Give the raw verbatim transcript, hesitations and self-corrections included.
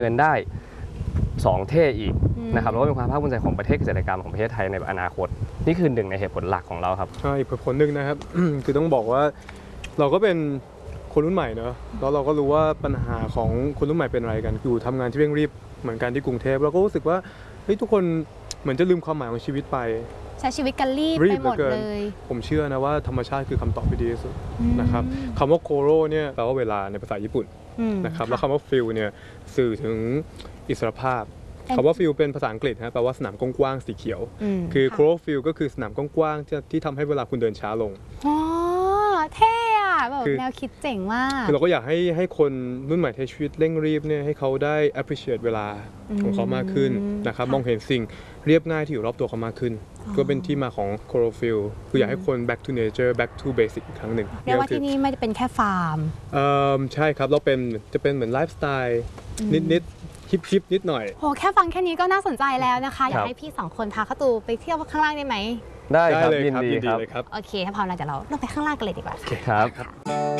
เงินได้สองเท่อีกนะครับแล้วก็เป็นความภาคภูมิใจของประเทศเกษตรกรรมของประเทศไทยในอนาคตนี่คือหนึ่งในเหตุผลหลักของเราครับใช่อีกผลหนึ่งนะครับ คือต้องบอกว่าเราก็เป็นคนรุ่นใหม่เนอะแล้วเราก็รู้ว่าปัญหาของคนรุ่นใหม่เป็นอะไรกันอยู่ทำงานที่เร่งรีบเหมือนกันที่กรุงเทพเราก็รู้สึกว่าเฮ้ยทุกคนเหมือนจะลืมความหมายของชีวิตไปใช้ชีวิตกันรีบไปหมดเลยผมเชื่อนะว่าธรรมชาติคือคำตอบที่ดีที่สุดนะครับคำว่าโคโรเนี่ยแปลว่าเวลาในภาษาญี่ปุ่นนะครับแล้วคำว่าฟิลเนี่ยสื่อถึงอิสรภาพคำว่าฟิลเป็นภาษาอังกฤษนะแปลว่าสนามกว้างๆสีเขียวคือโคโรฟิลก็คือสนามกว้างๆที่ทำให้เวลาคุณเดินช้าลงอ๋อเท่อะแบบแนวคิดเจ๋งมากคือเราก็อยากให้ให้คนรุ่นใหม่ใช้ชีวิตเร่งรีบเนี่ยให้เขาได้ appreciate เวลาของเขามากขึ้นนะครับมองเห็นสิ่งเรียบง่ายที่อยู่รอบตัวเขามากขึ้นก็เป็นที่มาของ Chlorophyll คืออยากให้คน back to nature back to basic อีกครั้งหนึ่งเรียกว่าที่นี่ไม่ได้เป็นแค่ฟาร์มใช่ครับเราเป็นจะเป็นเหมือนไลฟ์สไตล์นิดๆฮิปๆนิดหน่อยโหแค่ฟังแค่นี้ก็น่าสนใจแล้วนะคะอยากให้พี่สองคนพาเข้าตูไปเที่ยวข้างล่างได้ไหมได้ครับยินดีครับโอเคถ้าพร้อมแล้วเดี๋ยวเราลงไปข้างล่างกันเลยดีกว่าครับ